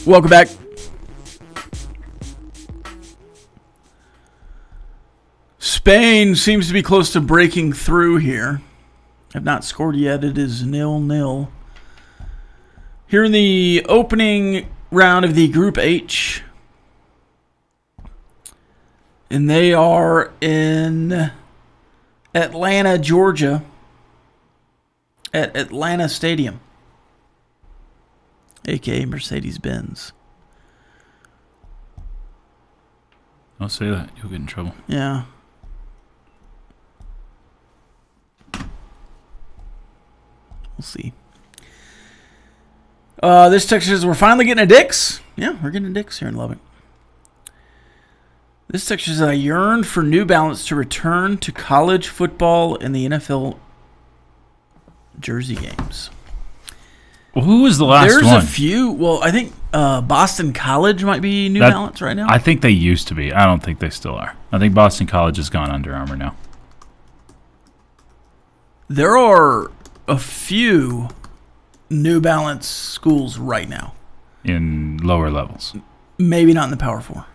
Welcome back. Spain seems to be close to breaking through here. Have not scored yet. It is 0-0. Here in the opening round of the Group H. And they are in Atlanta, Georgia. At Atlanta Stadium. A.K.A. Mercedes-Benz. Don't say that. You'll get in trouble. Yeah. We'll see. This text says, we're finally getting a Dix. Yeah, we're getting a Dix here in Lubbock. This text says, I yearned for New Balance to return to college football and the NFL jersey games. Well, who was the last one? There's a few. Well, I think Boston College might be New Balance right now. I think they used to be. I don't think they still are. I think Boston College has gone Under Armour now. There are a few New Balance schools right now. In lower levels. Maybe not in the Power 4.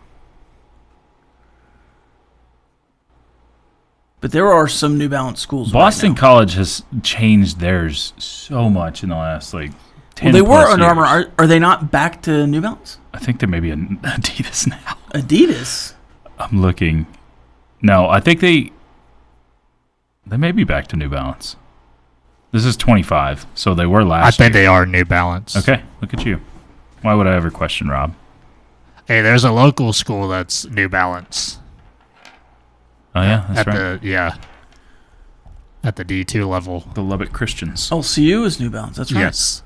But there are some New Balance schools Boston right now. College has changed theirs so much in the last, 10 Well, they were Under years. Armour. Are they not back to New Balance? I think they may be an Adidas now. Adidas? I'm looking. No, I think they may be back to New Balance. This is 25, so they were last I think year. they are New Balance. Okay, look at you. Why would I ever question Rob? Hey, there's a local school that's New Balance. Oh, yeah, that's right. At the D2 level. The Lubbock Christians. LCU is New Balance. That's right. Yes.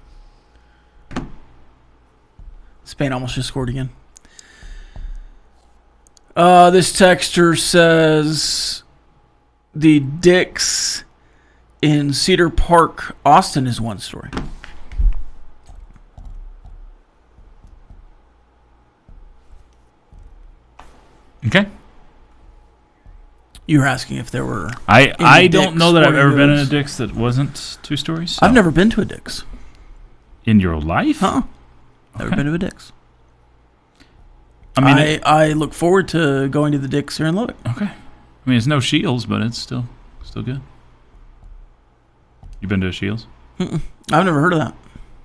Spain almost just scored again. This texter says the Dix in Cedar Park, Austin is one story. Okay. You were asking if there were. I don't know that I've ever been in a goods. Dix that wasn't 2 stories. So. I've never been to a Dix. In your life? Huh? Never Okay. been to a Dix. I mean, I look forward to going to the Dix here in Lubbock. okay. I mean, it's no Shields, but it's still good. You been to a Shields? I've never heard of that.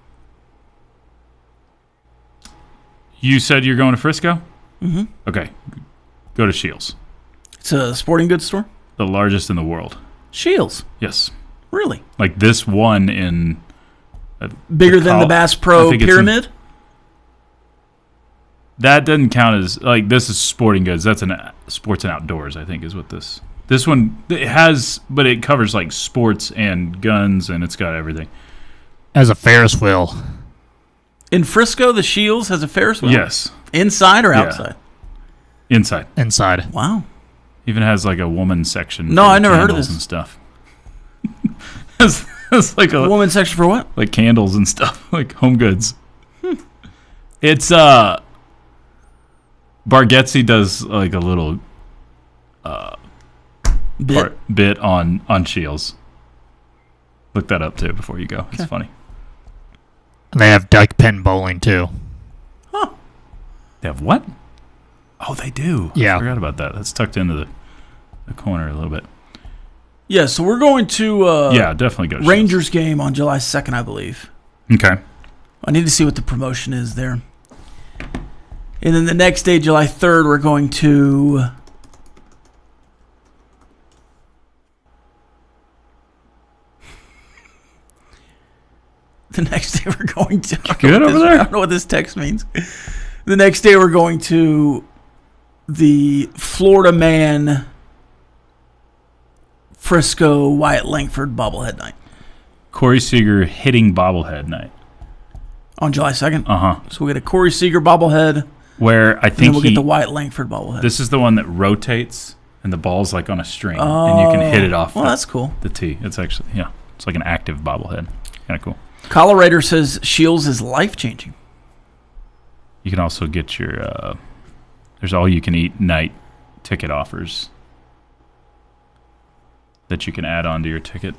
You said you're going to Frisco? Mm-hmm. Okay. Go to Shields. It's a sporting goods store? The largest in the world. Shields. Yes. Really? Like this one in... Bigger than the Bass Pro I think it's Pyramid? That doesn't count as... Like, this is sporting goods. That's an sports and outdoors, I think, is what this... This one, it has... But it covers, like, sports and guns, and it's got everything. As a Ferris wheel. In Frisco, the Shields has a Ferris wheel? Yes. Inside or Yeah. outside? Inside. Inside. Wow. Even has, like, a woman's section. No, for I never heard of candles this. And stuff. it's like a... Women's section for what? Like candles and stuff. Like home goods. It's, Bargetzi does, like, a little... bit on Shields. Look that up too before you go. It's funny. And they have duck pin bowling too. Huh. They have what? Oh, they do. Yeah. I forgot about that. That's tucked into the corner a little bit. Yeah, so we're going to Yeah, definitely go to Rangers game on July 2nd, I believe. Shields. Okay. I need to see what the promotion is there. And then the next day, July 3rd, we're going to... The next day we're going to... Good over there? I don't know what this text means. The next day we're going to the Florida Man Frisco Wyatt Langford bobblehead night. Corey Seager hitting bobblehead night. On July 2nd. Uh-huh. So we'll get a Corey Seager bobblehead. Where I And then think we'll get the Wyatt Langford bobblehead. this is the one that rotates and the ball's like on a string and you can hit it off Well, that's cool. the tee. It's actually, yeah, it's like an active bobblehead. Kind of cool. Colorado says Shields is life-changing. You can also get your, there's all-you-can-eat night ticket offers that you can add on to your ticket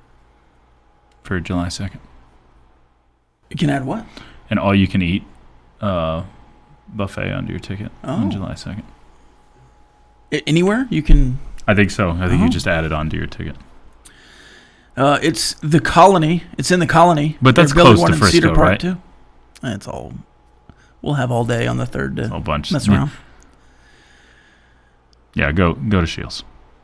for July 2nd. You can add what? An all-you-can-eat buffet onto your ticket on July 2nd. Anywhere you can. I think so. I think you just add it onto your ticket. It's the Colony. It's in the Colony. But that's They're building close one to in Frisco, Cedar Park right? Too. It's all. We'll have all day on the 3rd to A bunch. mess around. Yeah, go to Shields.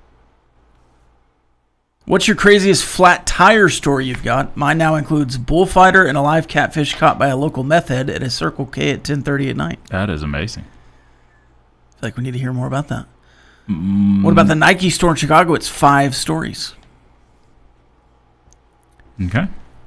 What's your craziest flat tire story you've got? Mine now includes bullfighter and a live catfish caught by a local meth head at a Circle K at 10:30 at night. That is amazing. I feel like we need to hear more about that. What about the Nike store in Chicago? It's 5 stories. Okay.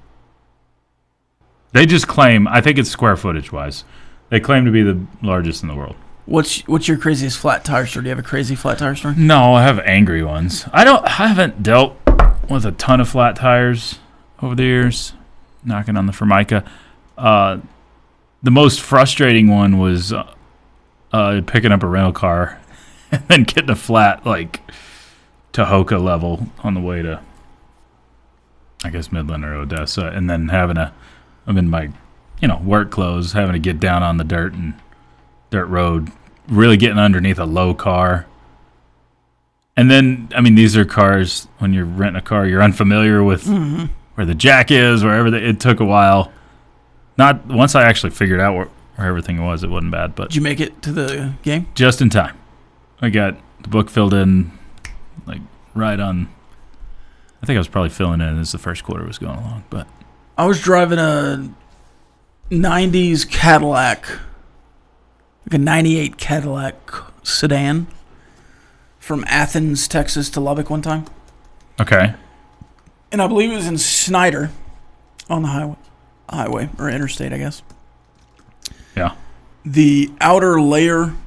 They just claim, I think it's square footage wise, they claim to be the largest in the world. What's your craziest flat tire story? Do you have a crazy flat tire story? No, I have angry ones. I haven't dealt with a ton of flat tires over the years, knocking on the Formica. The most frustrating one was picking up a rental car and then getting a flat, like, Tahoka level on the way to, I guess, Midland or Odessa, and then I'm in my, work clothes, having to get down on the dirt road, really getting underneath a low car. And then, these are cars, when you're renting a car, you're unfamiliar with where the jack is, it took a while. Not once I actually figured out where everything was, it wasn't bad. But did you make it to the game? Just in time. I got the book filled in, like, right on. I think I was probably filling in as the first quarter was going along. But I was driving a 90s Cadillac, like a 98 Cadillac sedan from Athens, Texas to Lubbock one time. Okay. And I believe it was in Snyder on the highway or interstate, I guess. Yeah. The outer layer